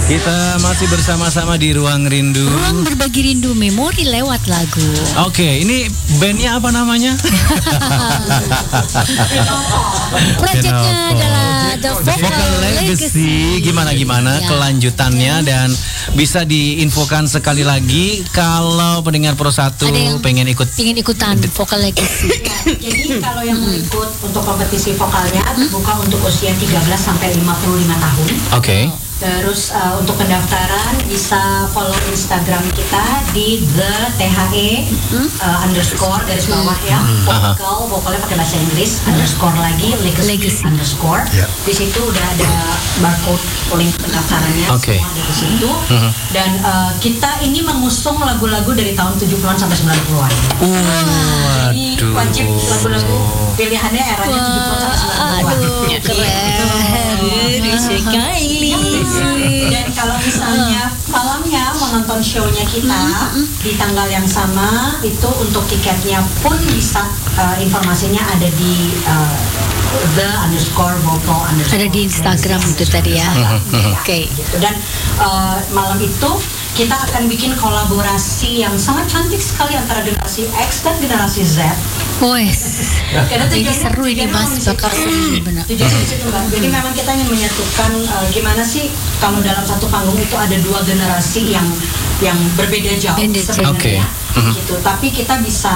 Kita masih bersama-sama di Ruang Rindu. Ruang berbagi rindu memori lewat lagu. Oke, ini bandnya apa namanya? Proyeknya adalah The Vocal Legacy. Gimana Ya. kelanjutannya dan bisa diinfokan sekali lagi kalau pendengar Pro 1 Ada yang pengen ikut. Ingin ikutan Vocal Legacy. Jadi kalau yang mau ikut untuk kompetisi vokalnya terbuka untuk usia 13 sampai 55 tahun. Oke. Terus untuk pendaftaran bisa follow Instagram kita di _underscore garis bawah ya, vokalnya pakai bahasa Inggris underscore lagi legacy underscore. Di situ udah ada barcode link pendaftarannya Oke. semua ada di situ. Dan kita ini mengusung lagu-lagu dari tahun 70-an sampai 90-an. Jadi wajib lagu-lagu pilihannya eranya 70-an sampai 90-an. Keren. Sekali. Dan kalau misalnya malamnya mau nonton show-nya kita di tanggal yang sama, itu untuk tiketnya pun bisa informasinya ada di _vocal_. Ada di Instagram itu tadi ya. Oke. Gitu. Dan malam itu kita akan bikin kolaborasi yang sangat cantik sekali antara generasi X dan generasi Z. Wes. Karena Ini tujuannya- seru ini tujuannya Mas, memang bakal di situ. seru ini benar. Tujuannya di situ, Mbak. Jadi memang kita ingin menyatukan gimana sih kalau dalam satu panggung itu ada dua generasi yang berbeda jauh Beda jauh. sebenarnya. Oke. Gitu. Tapi kita bisa